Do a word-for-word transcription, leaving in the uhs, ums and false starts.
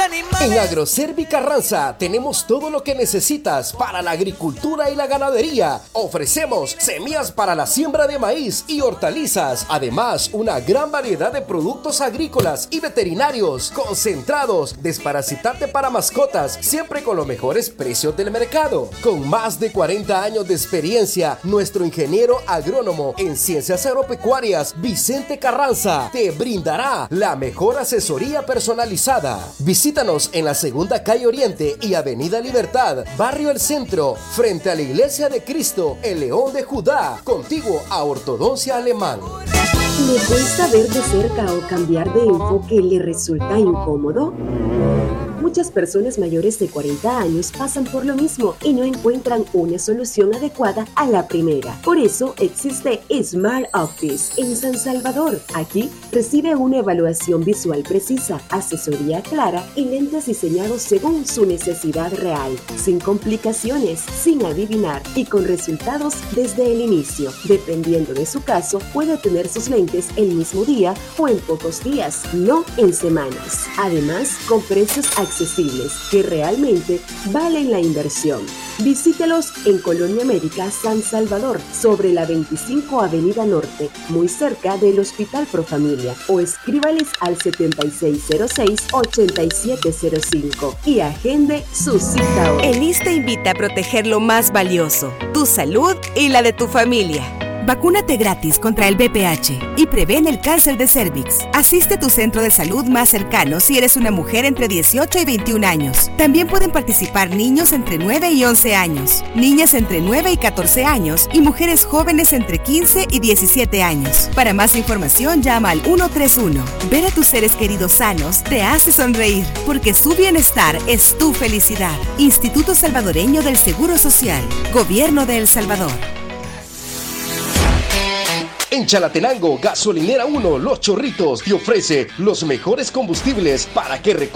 animales. En Agroservi Carranza tenemos todo lo que necesitas para la agricultura y la ganadería. Ofrecemos semillas para la siembra de maíz y hortalizas. Además, una gran variedad de productos agrícolas y veterinarios, concentrados, desparasitante para mascotas, siempre con los mejores precios del mercado. Con más de cuarenta años de experiencia, nuestro ingeniero agrónomo en ciencias agropecuarias, Vicente Carranza, te brindará la mejor asesoría personalizada. Visítanos en la segunda calle Oriente y Avenida Libertad, Barrio El Centro, frente a la Iglesia de Cristo, el León de Judá, contiguo a Ortodoncia Alemán. ¿Le cuesta ver de cerca o cambiar de enfoque le resulta incómodo? Muchas personas mayores de cuarenta años pasan por lo mismo y no encuentran una solución adecuada a la primera. Por eso existe Smart Office en San Salvador. Aquí recibe una evaluación visual precisa, asesoría clara y lentes diseñados según su necesidad real, sin complicaciones, sin adivinar y con resultados desde el inicio. Dependiendo de su caso, puede tener sus lentes el mismo día o en pocos días, no en semanas. Además, con precios accesibles que realmente valen la inversión. Visítelos en Colonia América, San Salvador, sobre la veinticinco Avenida Norte, muy cerca del Hospital Profamilia, o escríbales al setenta y seis cero seis, ochenta y siete cero cinco y agende su cita hoy. El I S S S te invita a proteger lo más valioso, tu salud y la de tu familia. Vacúnate gratis contra el V I H y prevén el cáncer de cérvix. Asiste a tu centro de salud más cercano si eres una mujer entre dieciocho y veintiún años. También pueden participar niños entre nueve y once años, niñas entre nueve y catorce años y mujeres jóvenes entre quince y diecisiete años. Para más información llama al ciento treinta y uno. Ver a tus seres queridos sanos te hace sonreír, porque su bienestar es tu felicidad. Instituto Salvadoreño del Seguro Social. Gobierno de El Salvador. En Chalatenango, Gasolinera uno, Los Chorritos, te ofrece los mejores combustibles para que